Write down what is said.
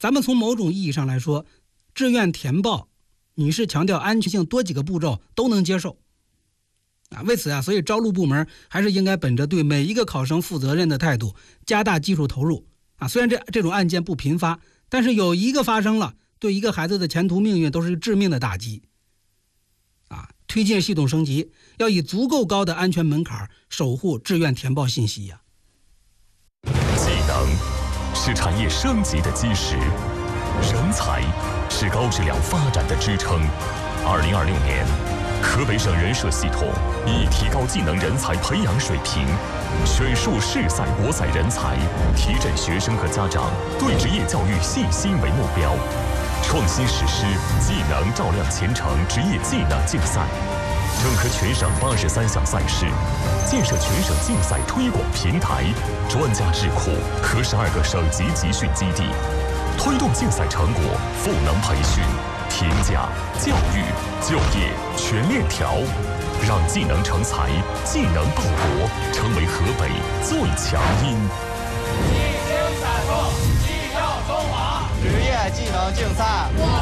咱们从某种意义上来说，志愿填报你是强调安全性多几个步骤都能接受为此所以招录部门还是应该本着对每一个考生负责任的态度，加大技术投入虽然这种案件不频发，但是有一个发生了，对一个孩子的前途命运都是致命的打击推进系统升级，要以足够高的安全门槛守护志愿填报信息技能是产业升级的基石，人才是高质量发展的支撑。2026年，河北省人社系统以提高技能人才培养水平，选树市赛博赛人才，提振学生和家长对职业教育信心为目标，创新实施技能照亮前程职业技能竞赛，整合全省83项赛事，建设全省竞赛推广平台、专家智库和12个省级集训基地，推动竞赛成果赋能培训、评价、教育、就业全链条，让技能成才、技能报国成为河北最强音。 一经闪烁，技耀中华，职业技能竞赛。